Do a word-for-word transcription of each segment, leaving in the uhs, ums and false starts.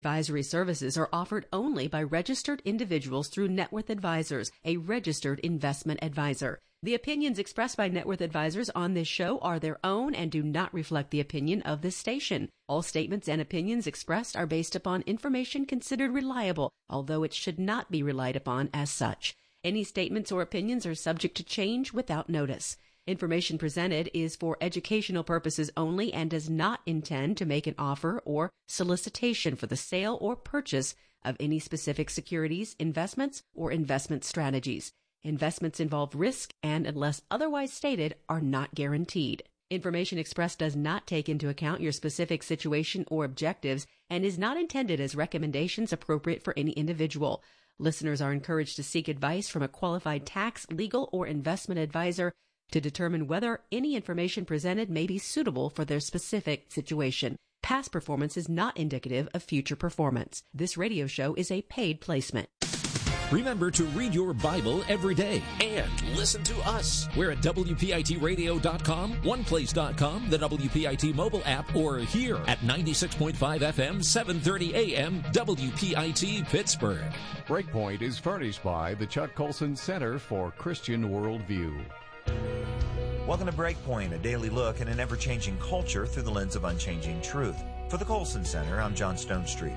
Advisory services are offered only by registered individuals through Net Worth Advisors, a registered investment advisor. The opinions expressed by Net Worth Advisors on this show are their own and do not reflect the opinion of this station. All statements and opinions expressed are based upon information considered reliable, although it should not be relied upon as such. Any statements or opinions are subject to change without notice. Information presented is for educational purposes only and does not intend to make an offer or solicitation for the sale or purchase of any specific securities, investments, or investment strategies. Investments involve risk and, unless otherwise stated, are not guaranteed. Information expressed does not take into account your specific situation or objectives and is not intended as recommendations appropriate for any individual. Listeners are encouraged to seek advice from a qualified tax, legal, or investment advisor to determine whether any information presented may be suitable for their specific situation. Past performance is not indicative of future performance. This radio show is a paid placement. Remember to read your Bible every day and listen to us. We're at W P I T radio dot com, one place dot com, the W P I T mobile app, or here at ninety-six point five F M, seven thirty A M, W P I T Pittsburgh. Breakpoint is furnished by the Chuck Colson Center for Christian Worldview. Welcome to Breakpoint, a daily look at an ever-changing culture through the lens of unchanging truth. For the Colson Center, I'm John Stonestreet.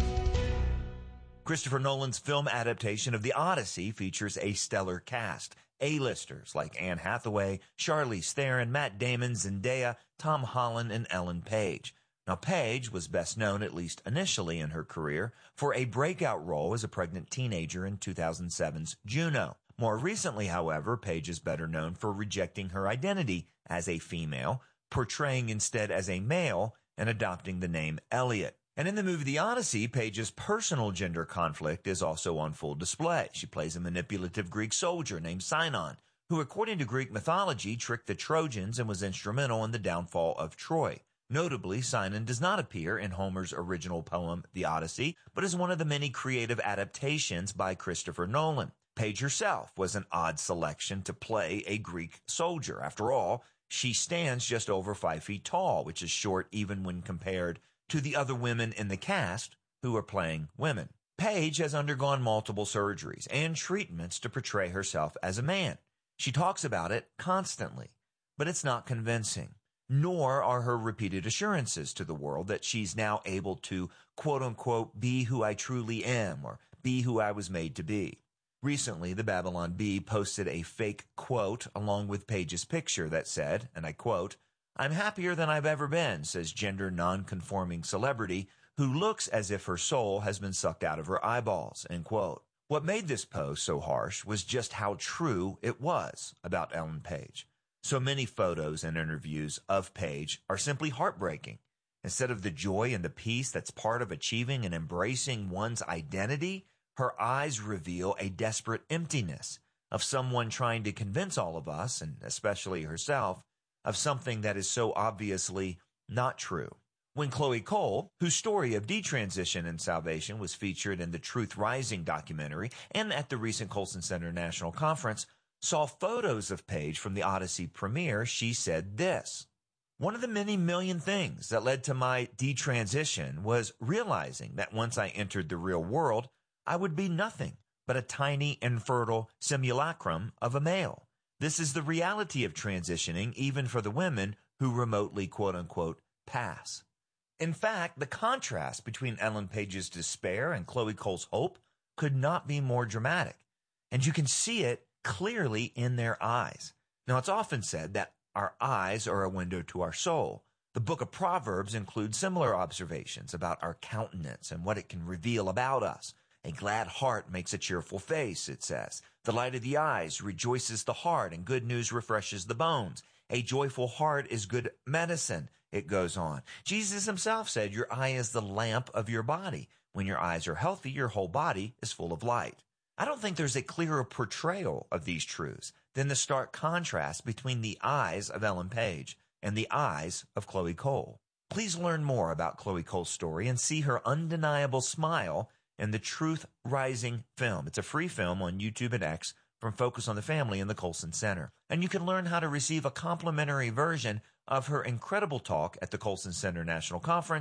Christopher Nolan's film adaptation of The Odyssey features a stellar cast. A-listers like Anne Hathaway, Charlize Theron, Matt Damon, Zendaya, Tom Holland, and Ellen Page. Now, Page was best known, at least initially in her career, for a breakout role as a pregnant teenager in two thousand seven's Juno. More recently, however, Page is better known for rejecting her identity as a female, portraying instead as a male, and adopting the name Elliot. And in the movie The Odyssey, Page's personal gender conflict is also on full display. She plays a manipulative Greek soldier named Sinon, who, according to Greek mythology, tricked the Trojans and was instrumental in the downfall of Troy. Notably, Sinon does not appear in Homer's original poem, The Odyssey, but is one of the many creative adaptations by Christopher Nolan. Page herself was an odd selection to play a Greek soldier. After all, she stands just over five feet tall, which is short even when compared to the other women in the cast who are playing women. Page has undergone multiple surgeries and treatments to portray herself as a man. She talks about it constantly, but it's not convincing, nor are her repeated assurances to the world that she's now able to, quote-unquote, be who I truly am or be who I was made to be. Recently, the Babylon Bee posted a fake quote along with Page's picture that said, and I quote, "I'm happier than I've ever been," says gender non-conforming celebrity who looks as if her soul has been sucked out of her eyeballs, end quote. What made this post so harsh was just how true it was about Ellen Page. So many photos and interviews of Page are simply heartbreaking. Instead of the joy and the peace that's part of achieving and embracing one's identity, her eyes reveal a desperate emptiness of someone trying to convince all of us, and especially herself, of something that is so obviously not true. When Chloe Cole, whose story of detransition and salvation was featured in the Truth Rising documentary and at the recent Colson Center National Conference, saw photos of Page from the Odyssey premiere, she said this: "One of the many million things that led to my detransition was realizing that once I entered the real world, I would be nothing but a tiny, infertile simulacrum of a male. This is the reality of transitioning, even for the women who remotely, quote-unquote, pass." In fact, the contrast between Ellen Page's despair and Chloe Cole's hope could not be more dramatic, and you can see it clearly in their eyes. Now, it's often said that our eyes are a window to our soul. The book of Proverbs includes similar observations about our countenance and what it can reveal about us. A glad heart makes a cheerful face, it says. The light of the eyes rejoices the heart, and good news refreshes the bones. A joyful heart is good medicine, it goes on. Jesus himself said, your eye is the lamp of your body. When your eyes are healthy, your whole body is full of light. I don't think there's a clearer portrayal of these truths than the stark contrast between the eyes of Ellen Page and the eyes of Chloe Cole. Please learn more about Chloe Cole's story and see her undeniable smile in the Truth Rising film. It's a free film on YouTube and X from Focus on the Family and the Colson Center. And you can learn how to receive a complimentary version of her incredible talk at the Colson Center National Conference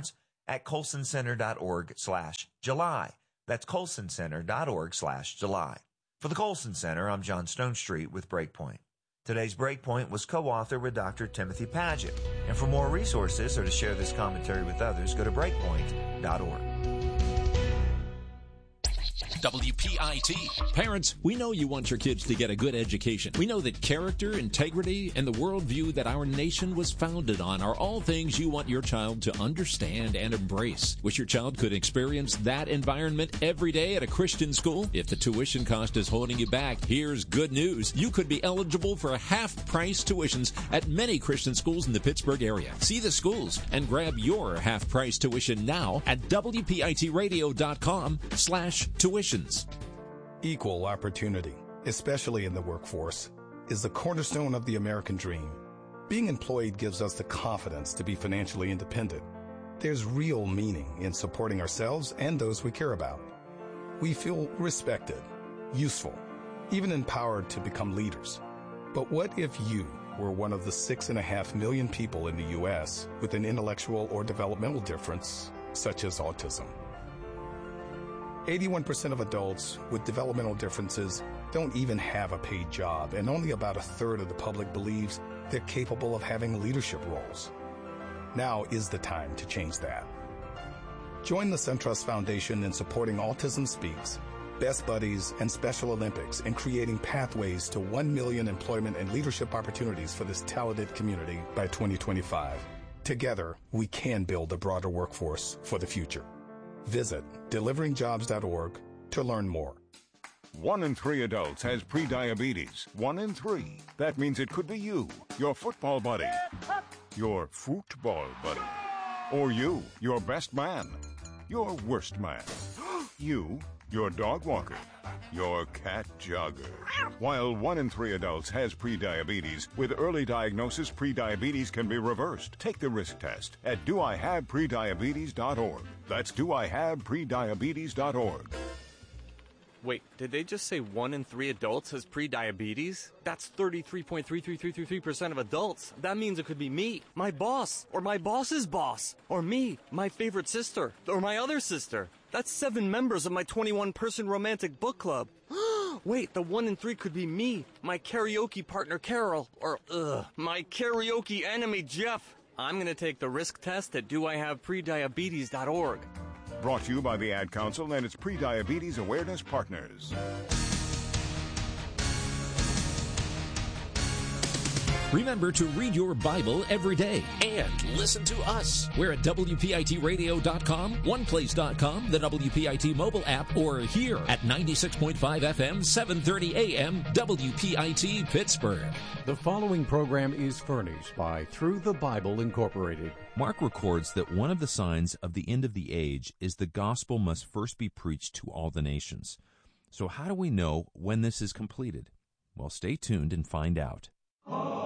at colsoncenter.org slash July. That's colsoncenter.org slash July. For the Colson Center, I'm John Stonestreet with Breakpoint. Today's Breakpoint was co-authored with Doctor Timothy Paget. And for more resources or to share this commentary with others, go to breakpoint dot org. W P I T. Parents, we know you want your kids to get a good education. We know that character, integrity, and the worldview that our nation was founded on are all things you want your child to understand and embrace. Wish your child could experience that environment every day at a Christian school? If the tuition cost is holding you back, here's good news. You could be eligible for half-price tuitions at many Christian schools in the Pittsburgh area. See the schools and grab your half-price tuition now at W P I T radio dot com slash tuition. Equal opportunity, especially in the workforce, is the cornerstone of the American dream. Being employed gives us the confidence to be financially independent. There's real meaning in supporting ourselves and those we care about. We feel respected, useful, even empowered to become leaders. But what if you were one of the six and a half million people in the U S with an intellectual or developmental difference, such as autism? eighty-one percent of adults with developmental differences don't even have a paid job, and only about a third of the public believes they're capable of having leadership roles. Now is the time to change that. Join the SunTrust Foundation in supporting Autism Speaks, Best Buddies, and Special Olympics in creating pathways to one million employment and leadership opportunities for this talented community by twenty twenty-five. Together, we can build a broader workforce for the future. Visit delivering jobs dot org to learn more. One in three adults has prediabetes. One in three. That means it could be you, your football buddy, your football buddy, or you, your best man, your worst man, you, your dog walker, your cat jogger. While one in three adults has prediabetes, with early diagnosis, prediabetes can be reversed. Take the risk test at do I have prediabetes dot org. That's do I have prediabetes dot org. Wait, did they just say one in three adults has prediabetes? That's thirty-three point three three three three three percent of adults. That means it could be me, my boss, or my boss's boss, or me, my favorite sister, or my other sister. That's seven members of my twenty-one person romantic book club. Wait, the one in three could be me, my karaoke partner Carol, or ugh, my karaoke enemy Jeff. I'm going to take the risk test at do I have prediabetes dot org. Brought to you by the Ad Council and its Prediabetes Awareness Partners. Remember to read your Bible every day and listen to us. We're at W P I T radio dot com, one place dot com, the W P I T mobile app, or here at ninety-six point five F M, seven thirty A M, W P I T Pittsburgh. The following program is furnished by Through the Bible Incorporated. Mark records that one of the signs of the end of the age is the gospel must first be preached to all the nations. So how do we know when this is completed? Well, stay tuned and find out.